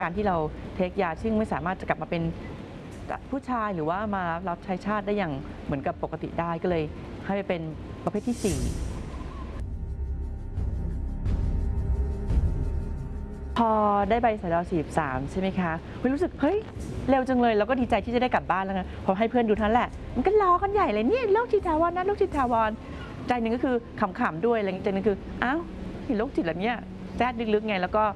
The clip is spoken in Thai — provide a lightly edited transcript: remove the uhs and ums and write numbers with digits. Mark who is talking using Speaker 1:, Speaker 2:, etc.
Speaker 1: การที่เราเทคยาซึ่งไม่สามารถจะกลับมาเป็นผู้ชายหรือว่ามารับใช้ชาติได้อย่างเหมือนกับปกติได้ก็เลยให้ไปเป็นประเภทที่ 4พอได้ใบสร43ใช่ไหมคะรู้สึกเฮ้ยเร็วจังเลยแล้วก็ดีใจที่จะได้กลับบ้านแล้วนะพอให้เพื่อนดูเท่านั้นแหละมันก็ล้อกันใหญ่เลยเนี่ยโรคจิตถาวรนะโรคจิตถาวรใจหนึ่งก็คือขำๆด้วยอะไรใจหนึงคืออ้าวเห็นโรคจิตแบบเนี้ยแทรกลึกๆไงแล้วก็